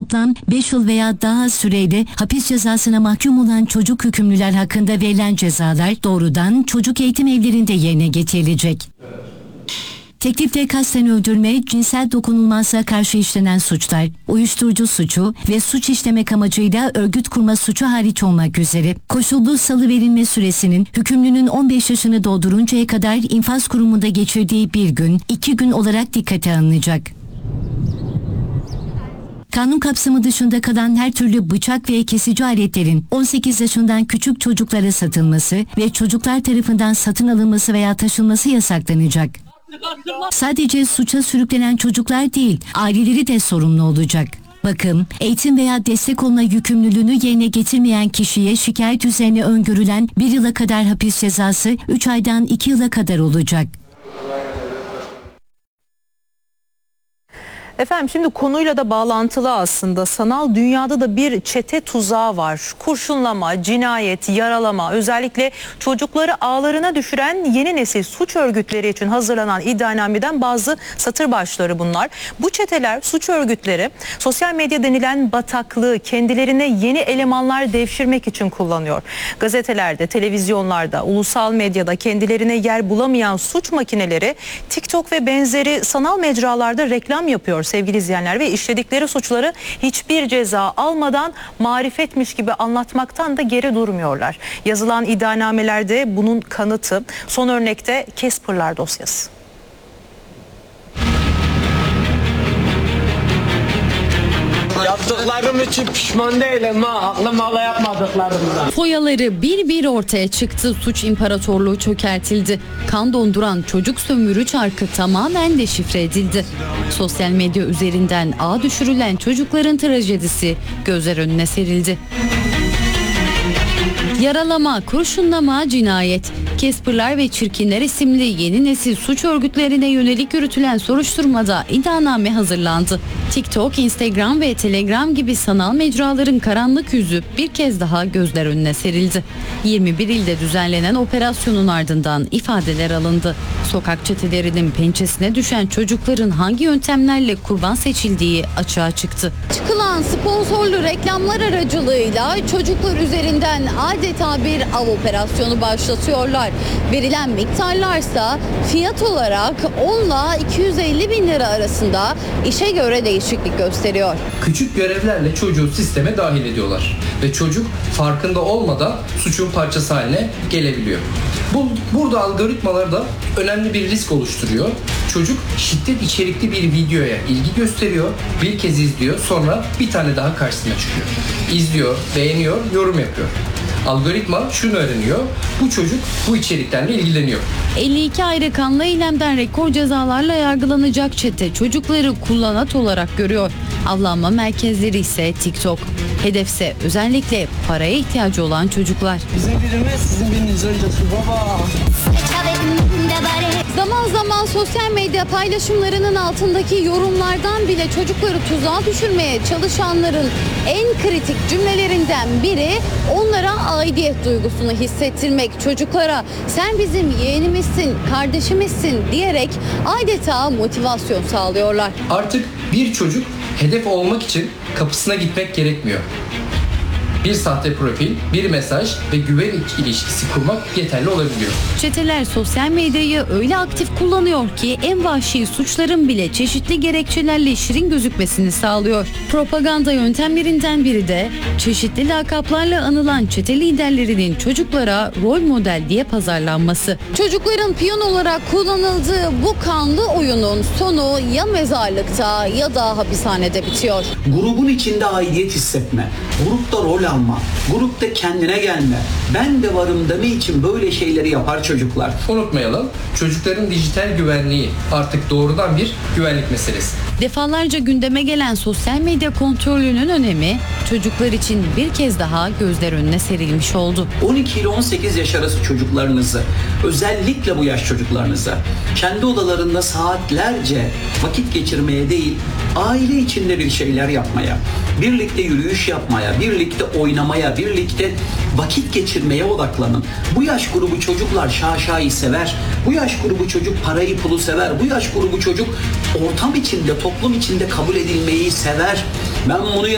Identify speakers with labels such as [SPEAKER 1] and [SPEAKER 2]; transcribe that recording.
[SPEAKER 1] toplam 5 yıl veya daha az süreyle hapis cezasına mahkum olan çocuk hükümlüler hakkında verilen cezalar doğrudan çocuk eğitim evlerinde yerine getirilecek. Teklifle kasten öldürme, cinsel dokunulmazlığa karşı işlenen suçlar, uyuşturucu suçu ve suç işlemek amacıyla örgüt kurma suçu hariç olmak üzere koşullu salıverilme süresinin hükümlünün 15 yaşını dolduruncaya kadar infaz kurumunda geçirdiği 1 gün, 2 gün olarak dikkate alınacak. Kanun kapsamı dışında kalan her türlü bıçak ve kesici aletlerin 18 yaşından küçük çocuklara satılması ve çocuklar tarafından satın alınması veya taşınması yasaklanacak. Sadece suça sürüklenen çocuklar değil, aileleri de sorumlu olacak. Bakım, eğitim veya destek olma yükümlülüğünü yerine getirmeyen kişiye şikayet üzerine öngörülen 1 yıla kadar hapis cezası 3 aydan 2 yıla kadar olacak.
[SPEAKER 2] Efendim şimdi konuyla da bağlantılı aslında sanal dünyada da bir çete tuzağı var. Kurşunlama, cinayet, yaralama, özellikle çocukları ağlarına düşüren yeni nesil suç örgütleri için hazırlanan iddianameden bazı satır başları bunlar. Bu çeteler, suç örgütleri sosyal medya denilen bataklığı kendilerine yeni elemanlar devşirmek için kullanıyor. Gazetelerde, televizyonlarda, ulusal medyada kendilerine yer bulamayan suç makineleri TikTok ve benzeri sanal mecralarda reklam yapıyor sevgili izleyenler ve işledikleri suçları hiçbir ceza almadan marifetmiş gibi anlatmaktan da geri durmuyorlar. Yazılan iddianamelerde bunun kanıtı, son örnekte Casper'lar dosyası.
[SPEAKER 3] Yaptıklarım için pişman değilim ha. Aklım hala yapmadıklarımdan.
[SPEAKER 4] Foyaları bir bir ortaya çıktı. Suç imparatorluğu çökertildi. Kan donduran çocuk sömürü çarkı tamamen deşifre edildi. Sosyal medya üzerinden ağa düşürülen çocukların trajedisi gözler önüne serildi. Yaralama, kurşunlama, cinayet. Casper'lar ve Çirkinler isimli yeni nesil suç örgütlerine yönelik yürütülen soruşturmada iddianame hazırlandı. TikTok, Instagram ve Telegram gibi sanal mecraların karanlık yüzü bir kez daha gözler önüne serildi. 21 ilde düzenlenen operasyonun ardından ifadeler alındı. Sokak çetelerinin pençesine düşen çocukların hangi yöntemlerle kurban seçildiği açığa çıktı. Çıkılan sponsorlu reklamlar aracılığıyla çocuklar üzerinden adeta bir av operasyonu başlatıyorlar. Verilen miktarlarsa fiyat olarak 10 ile 250 bin lira arasında, işe göre değişiklik gösteriyor.
[SPEAKER 5] Küçük görevlerle çocuğu sisteme dahil ediyorlar ve çocuk farkında olmadan suçun parçası haline gelebiliyor. Burada algoritmalar da önemli bir risk oluşturuyor. Çocuk şiddet içerikli bir videoya ilgi gösteriyor, bir kez izliyor, sonra bir tane daha karşısına çıkıyor. İzliyor, beğeniyor, yorum yapıyor. Algoritma şunu öğreniyor, bu çocuk bu içeriklerle ilgileniyor.
[SPEAKER 4] 52 ayrı kanlı eylemden rekor cezalarla yargılanacak çete çocukları kullanat olarak görüyor. Avlanma merkezleri ise TikTok. Hedefse özellikle paraya ihtiyacı olan çocuklar.
[SPEAKER 3] Bizim birimiz sizin biriniz öncesi baba.
[SPEAKER 4] Zaman zaman sosyal medya paylaşımlarının altındaki yorumlardan bile çocukları tuzağa düşürmeye çalışanların en kritik cümlelerinden biri onlara aidiyet duygusunu hissettirmek. Çocuklara sen bizim yeğenimizsin, kardeşimizsin diyerek adeta motivasyon sağlıyorlar.
[SPEAKER 5] Artık bir çocuk hedef olmak için kapısına gitmek gerekmiyor. Bir sahte profil, bir mesaj ve güven ilişkisi kurmak yeterli olabiliyor.
[SPEAKER 4] Çeteler sosyal medyayı öyle aktif kullanıyor ki en vahşi suçların bile çeşitli gerekçelerle şirin gözükmesini sağlıyor. Propaganda yöntemlerinden biri de çeşitli lakaplarla anılan çete liderlerinin çocuklara rol model diye pazarlanması. Çocukların piyon olarak kullanıldığı bu kanlı oyunun sonu ya mezarlıkta ya da hapishanede bitiyor.
[SPEAKER 6] Grubun içinde aidiyet hissetme, grupta rol alma, grupta kendine gelme, ben de varım deme için böyle şeyleri yapar çocuklar.
[SPEAKER 5] Unutmayalım, çocukların dijital güvenliği artık doğrudan bir güvenlik meselesi.
[SPEAKER 4] Defalarca gündeme gelen sosyal medya kontrolünün önemi çocuklar için bir kez daha gözler önüne serilmiş oldu.
[SPEAKER 6] 12 ile 18 yaş arası çocuklarınızı, özellikle bu yaş çocuklarınızı kendi odalarında saatlerce vakit geçirmeye değil, aile içinde bir şeyler yapmaya, birlikte yürüyüş yapmaya, birlikte oynamaya, birlikte vakit geçirmeye odaklanın. Bu yaş grubu çocuklar şaşayı sever. Bu yaş grubu çocuk parayı pulu sever. Bu yaş grubu çocuk ortam içinde, toplum içinde kabul edilmeyi sever. Ben bunu